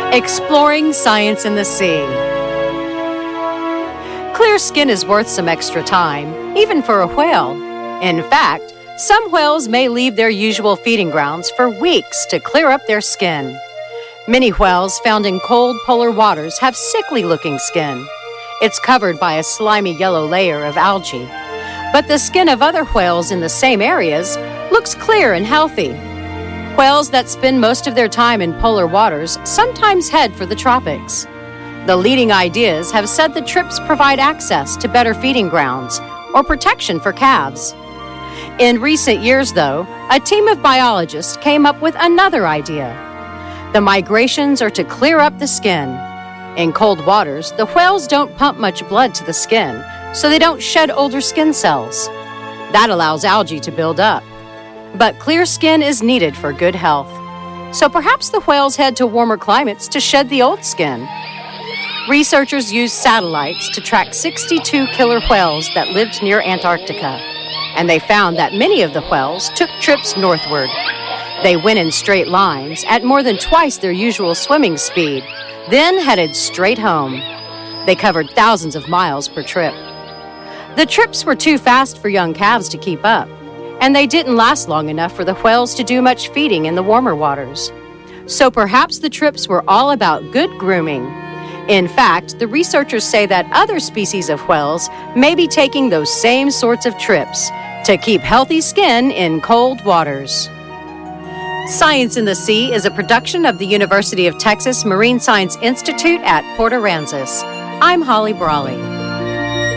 Exploring science in the sea. Clear skin is worth some extra time, even for a whale. In fact, some whales may leave their usual feeding grounds for weeks to clear up their skin. Many whales found in cold polar waters have sickly-looking skin. It's covered by a slimy yellow layer of algae. But the skin of other whales in the same areas looks clear and healthy. Whales that spend most of their time in polar waters sometimes head for the tropics. The leading ideas have said the trips provide access to better feeding grounds or protection for calves. In recent years, though, a team of biologists came up with another idea. The migrations are to clear up the skin. In cold waters, the whales don't pump much blood to the skin, so they don't shed older skin cells. That allows algae to build up. But clear skin is needed for good health. So perhaps the whales head to warmer climates to shed the old skin. Researchers used satellites to track 62 killer whales that lived near Antarctica, and they found that many of the whales took trips northward. They went in straight lines at more than twice their usual swimming speed, then headed straight home. They covered thousands of miles per trip. The trips were too fast for young calves to keep up, and they didn't last long enough for the whales to do much feeding in the warmer waters. So perhaps the trips were all about good grooming. In fact, the researchers say that other species of whales may be taking those same sorts of trips to keep healthy skin in cold waters. Science in the Sea is a production of the University of Texas Marine Science Institute at Port Aransas. I'm Holly Brawley.